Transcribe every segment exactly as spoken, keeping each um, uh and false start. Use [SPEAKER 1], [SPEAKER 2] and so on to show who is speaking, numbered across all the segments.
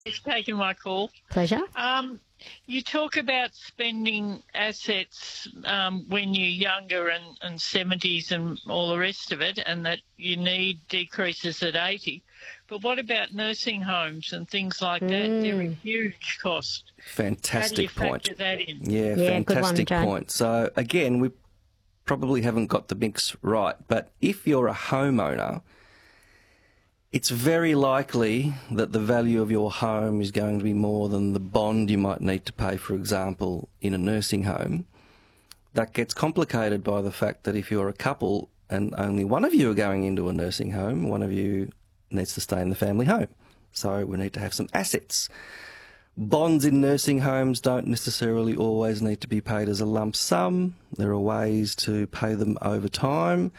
[SPEAKER 1] It's taken my call.
[SPEAKER 2] Pleasure.
[SPEAKER 1] Um, you talk about spending assets um, when you're younger and, and seventies and all the rest of it, and that you need decreases at eighty. But what about nursing homes and things like that? They're a huge cost.
[SPEAKER 3] Fantastic
[SPEAKER 1] How do you
[SPEAKER 3] point.
[SPEAKER 1] factor that in?
[SPEAKER 3] Yeah,
[SPEAKER 2] Yeah, good one,
[SPEAKER 3] fantastic
[SPEAKER 2] Jane.
[SPEAKER 3] point. So, again, we probably haven't got the mix right, but if you're a homeowner, it's very likely that the value of your home is going to be more than the bond you might need to pay, for example, in a nursing home. That gets complicated by the fact that if you're a couple and only one of you are going into a nursing home, one of you needs to stay in the family home. So we need to have some assets. Bonds in nursing homes don't necessarily always need to be paid as a lump sum. There are ways to pay them over time.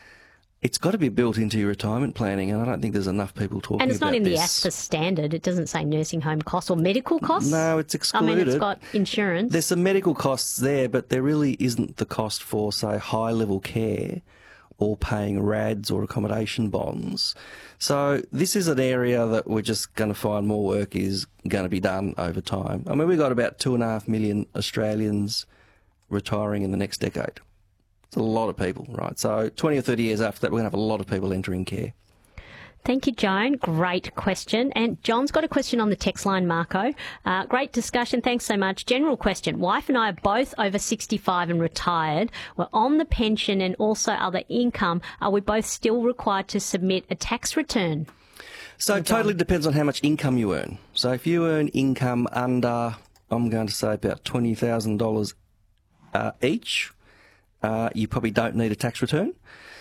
[SPEAKER 3] It's got to be built into your retirement planning, and I don't think there's enough people talking about this.
[SPEAKER 2] And it's not in the ASPA standard. It doesn't say nursing home costs or medical costs.
[SPEAKER 3] No, it's excluded.
[SPEAKER 2] I mean, it's got insurance.
[SPEAKER 3] There's some medical costs there, but there really isn't the cost for, say, high-level care or paying R A Ds or accommodation bonds. So this is an area that we're just going to find more work is going to be done over time. I mean, we've got about two and a half million Australians retiring in the next decade. It's a lot of people, right? So twenty or thirty years after that, we're going to have a lot of people entering care.
[SPEAKER 2] Thank you, Joan. Great question. And John's got a question on the text line, Marco. Uh, great discussion. Thanks so much. General question. Wife and I are both over sixty-five and retired. We're on the pension and also other income. Are we both still required to submit a tax return?
[SPEAKER 3] So it totally depends on how much income you earn. So if you earn income under, I'm going to say about twenty thousand dollars uh, each, uh, you probably don't need a tax return.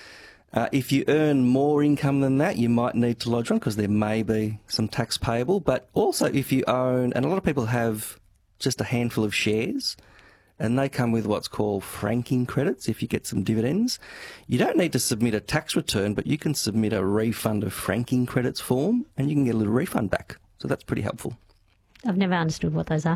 [SPEAKER 3] Uh, if you earn more income than that, you might need to lodge one because there may be some tax payable. But also if you own, and a lot of people have just a handful of shares, and they come with what's called franking credits if you get some dividends. You don't need to submit a tax return, but you can submit a refund of franking credits form and you can get a little refund back. So that's pretty helpful.
[SPEAKER 2] I've never understood what those are.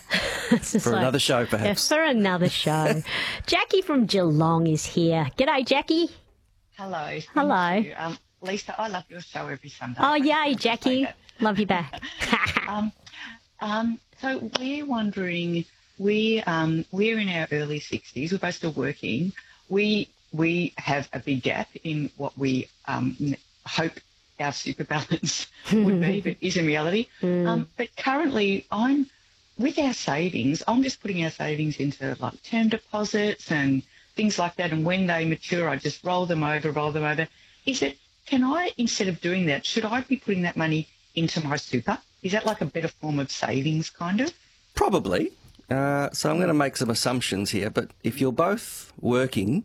[SPEAKER 2] It's just
[SPEAKER 3] For
[SPEAKER 2] like-
[SPEAKER 3] another show,
[SPEAKER 2] Yeah,
[SPEAKER 3] perhaps.
[SPEAKER 2] for another show. Jackie from Geelong is here. G'day, Jackie.
[SPEAKER 4] Hello. thank
[SPEAKER 2] Hello.
[SPEAKER 4] you. Um, Lisa, I love your show every Sunday.
[SPEAKER 2] Oh,
[SPEAKER 4] I just
[SPEAKER 2] yay,
[SPEAKER 4] wanted to say
[SPEAKER 2] Jackie.
[SPEAKER 4] that.
[SPEAKER 2] Love you back.
[SPEAKER 4] Um, um, so we're wondering, we, um, we're in our early sixties, we're both still working. We, we have a big gap in what we um, n- hope our super balance would be, but is in reality. Um, but currently, I'm, with our savings, I'm just putting our savings into like term deposits and things like that, and when they mature, I just roll them over, roll them over. Is it, can I, instead of doing that, should I be putting that money into my super? Is that like a better form of savings, kind of?
[SPEAKER 3] Probably. Uh, so I'm going to make some assumptions here, but if you're both working,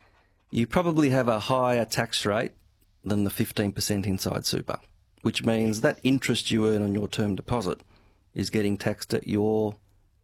[SPEAKER 3] you probably have a higher tax rate than the fifteen percent inside super, which means that interest you earn on your term deposit is getting taxed at your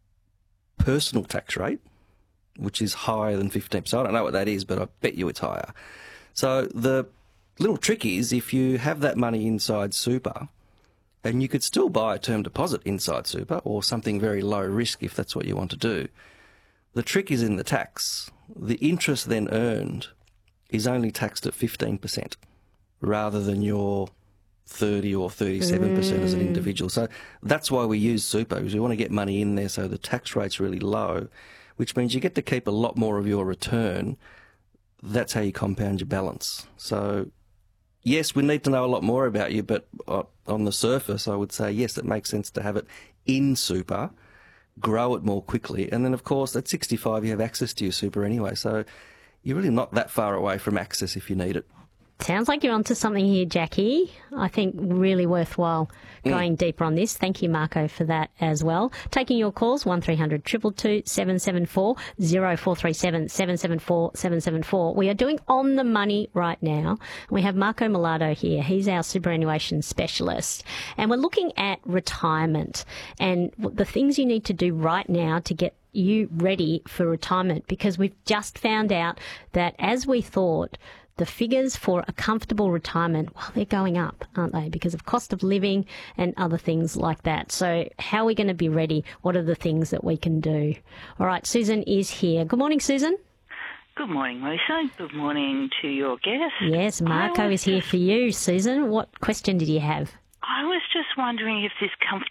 [SPEAKER 3] personal tax rate, which is higher than fifteen percent. I don't know what that is, but I bet you it's higher. So the little trick is if you have that money inside super, and you could still buy a term deposit inside super or something very low risk if that's what you want to do. The trick is in the tax. The interest then earned is only taxed at fifteen percent rather than your thirty or thirty-seven percent as an individual. So that's why we use super, because we want to get money in there so the tax rate's really low, which means you get to keep a lot more of your return. That's how you compound your balance. So yes, we need to know a lot more about you, but uh, on the surface, I would say, yes, it makes sense to have it in super, grow it more quickly. And then, of course, at sixty-five, you have access to your super anyway. So you're really not that far away from access if you need it.
[SPEAKER 2] Sounds like you're onto something here, Jackie. I think really worthwhile going mm. deeper on this. Thank you, Marco, for that as well. Taking your calls, one three hundred two two two seven seven four, oh four three seven seven seven four seven seven four. We are doing On the Money right now. We have Marco Millardo here. He's our superannuation specialist. And we're looking at retirement and the things you need to do right now to get you ready for retirement, because we've just found out that, as we thought, the figures for a comfortable retirement, well, they're going up, aren't they? Because of cost of living and other things like that. So how are we going to be ready? What are the things that we can do? All right, Susan is here. Good morning, Susan.
[SPEAKER 5] Good morning, Lisa. Good morning to your guest.
[SPEAKER 2] Yes, Marco is here for you, Susan. What question did you have?
[SPEAKER 5] I was just wondering if this comfortable